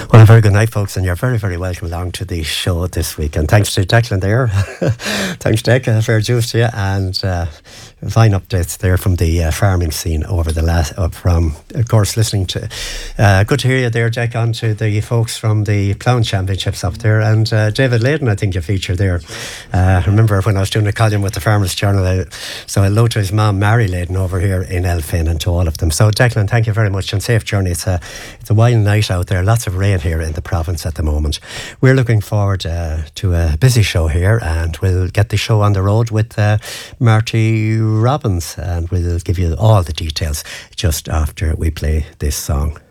Well, a very good night, folks, and you're very, very welcome along to the show this week. And thanks to Declan there. Thanks, Dec. Fair juice to you. And fine updates there from the farming scene over the last, from, of course, listening to. Good to hear you there, Dec, on to the folks from the Ploughing Championships up there. And David Layden, I think you featured there. I remember when I was doing a column with the Farmers Journal, so hello to his mum, Mary Layden, over here in Elphin, and to all of them. So, Declan, thank you very much, and safe journey. It's a wild night out there, lots of rain here in the province at the moment. We're looking forward to a busy show here, and we'll get the show on the road with Marty Robbins, and we'll give you all the details just after we play this song.